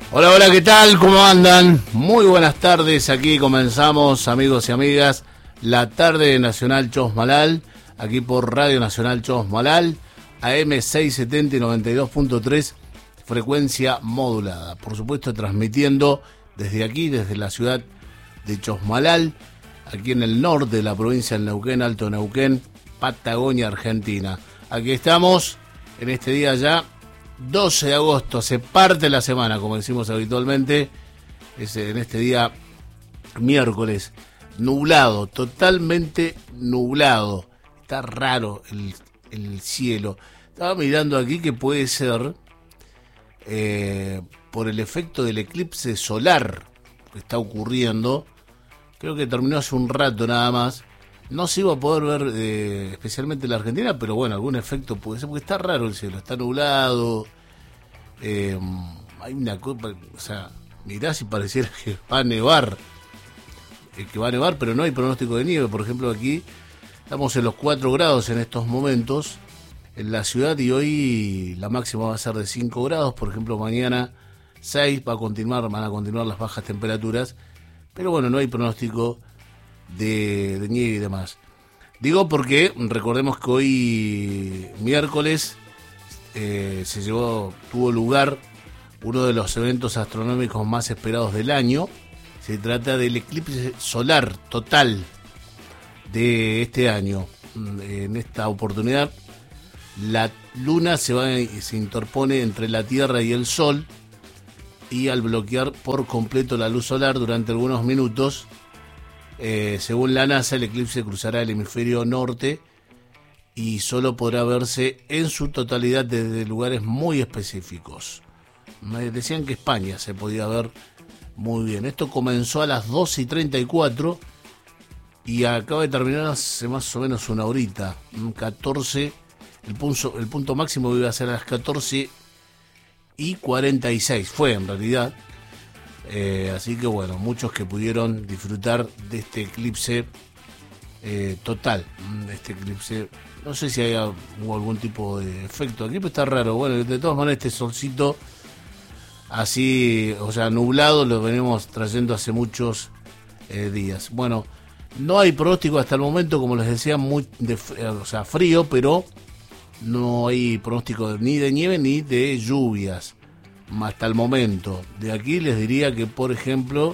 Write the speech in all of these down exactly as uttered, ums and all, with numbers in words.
Hola, hola, ¿qué tal? ¿Cómo andan? Muy buenas tardes, aquí comenzamos, amigos y amigas, la tarde de Nacional Chosmalal, aquí por Radio Nacional Chosmalal, A M seiscientos setenta y noventa y dos punto tres, frecuencia modulada. Por supuesto, transmitiendo desde aquí, desde la ciudad de Chosmalal, aquí en el norte de la provincia de Neuquén, Alto Neuquén, Patagonia, Argentina. Aquí estamos, en este día ya, doce de agosto, se parte la semana, como decimos habitualmente, es en este día miércoles, nublado, totalmente nublado, está raro el, el cielo. Estaba mirando aquí que puede ser eh, por el efecto del eclipse solar que está ocurriendo, creo que terminó hace un rato nada más. No se iba a poder ver eh, especialmente en la Argentina, pero bueno, algún efecto puede ser, porque está raro el cielo, está nublado, eh, hay una cosa, o sea, mirá si pareciera que va a nevar, eh, que va a nevar, pero no hay pronóstico de nieve. Por ejemplo, aquí estamos en los cuatro grados en estos momentos en la ciudad y hoy la máxima va a ser de cinco grados, por ejemplo, mañana seis, va a continuar, van a continuar las bajas temperaturas, pero bueno, no hay pronóstico De, de nieve y demás. Digo porque recordemos que hoy miércoles eh, se llevó, tuvo lugar uno de los eventos astronómicos más esperados del año. Se trata del eclipse solar total de este año. En esta oportunidad la luna se va se interpone entre la Tierra y el Sol, y al bloquear por completo la luz solar durante algunos minutos, Eh, según la NASA, el eclipse cruzará el hemisferio norte y solo podrá verse en su totalidad desde lugares muy específicos. Me decían que España se podía ver muy bien. Esto comenzó a las doce y treinta y cuatro y acaba de terminar hace más o menos una horita, catorce, el punto, el punto máximo iba a ser a las catorce y cuarenta y seis, fue en realidad. Eh, así que bueno, muchos que pudieron disfrutar de este eclipse eh, total, de este eclipse, no sé si hay, hubo algún tipo de efecto aquí, pero está raro. Bueno, de todas maneras este solcito así, o sea, nublado, lo venimos trayendo hace muchos eh, días. Bueno, no hay pronóstico hasta el momento, como les decía, muy de, o sea, frío, pero no hay pronóstico ni de nieve ni de lluvias hasta el momento. De aquí les diría que, por ejemplo,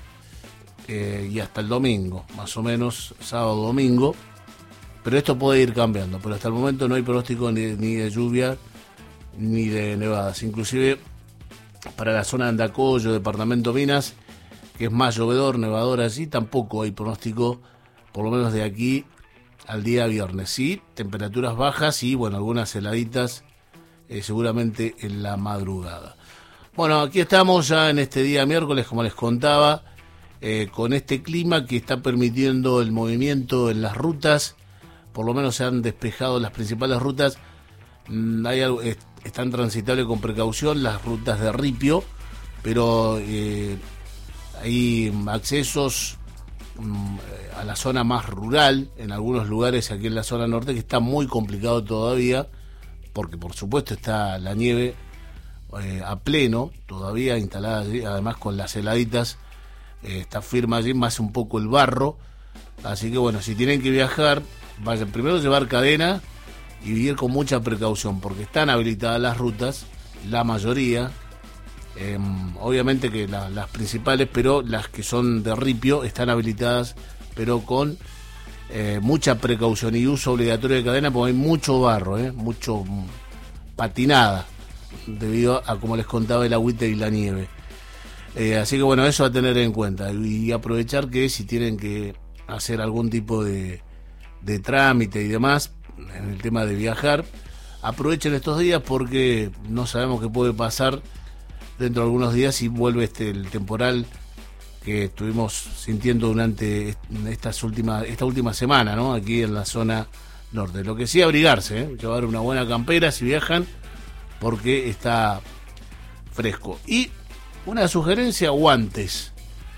eh, y hasta el domingo, más o menos, sábado, domingo, pero esto puede ir cambiando, pero hasta el momento no hay pronóstico ni, ni de lluvia ni de nevadas. Inclusive para la zona de Andacollo, departamento Minas, que es más llovedor, nevador allí, tampoco hay pronóstico, por lo menos de aquí al día viernes. Sí, temperaturas bajas y bueno, algunas heladitas eh, seguramente en la madrugada. Bueno, aquí estamos ya en este día miércoles, como les contaba, eh, con este clima que está permitiendo el movimiento en las rutas. Por lo menos se han despejado las principales rutas. Mm, hay algo, es, están transitables con precaución las rutas de ripio, pero eh, hay accesos mm, a la zona más rural, en algunos lugares aquí en la zona norte, que está muy complicado todavía, porque por supuesto está la nieve Eh, a pleno, todavía instalada allí, además con las heladitas, eh, está firme allí, más un poco el barro, así que bueno, si tienen que viajar, vayan primero a llevar cadena y ir con mucha precaución, porque están habilitadas las rutas, la mayoría, eh, obviamente que la, las principales, pero las que son de ripio están habilitadas, pero con eh, mucha precaución y uso obligatorio de cadena, porque hay mucho barro, eh, mucho patinada, debido a, como les contaba, el agüite y la nieve. Eh, así que bueno, eso a tener en cuenta y aprovechar que si tienen que hacer algún tipo de, de trámite y demás en el tema de viajar, aprovechen estos días, porque no sabemos qué puede pasar dentro de algunos días si vuelve este el temporal que estuvimos sintiendo durante estas últimas, esta última semana, ¿no? Aquí en la zona norte. Lo que sí, abrigarse, ¿eh? Llevar una buena campera si viajan, porque está fresco. Y una sugerencia, guantes.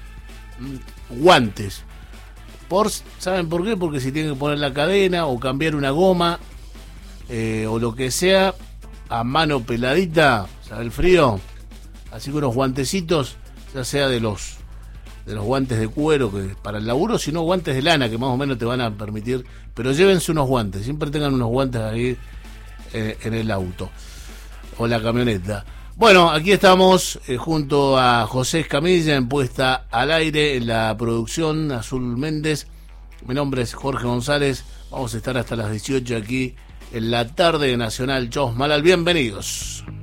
Guantes. Por, ¿saben por qué? Porque si tienen que poner la cadena o cambiar una goma eh, o lo que sea, a mano peladita, ¿sabe el frío? Así que unos guantecitos, ya sea de los de los guantes de cuero que para el laburo, sino guantes de lana que más o menos te van a permitir, pero llévense unos guantes, siempre tengan unos guantes ahí eh, en el auto o la camioneta. Bueno, aquí estamos eh, junto a José Escamilla en puesta al aire en la producción, Azul Méndez. Mi nombre es Jorge González. Vamos a estar hasta las dieciocho aquí en la tarde de Nacional Chosmalal. Bienvenidos.